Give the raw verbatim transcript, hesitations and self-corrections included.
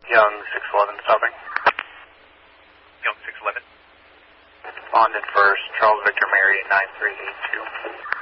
Young six eleven stopping. Young six eleven. Bonded first, Charles Victor Mary nine three eight two.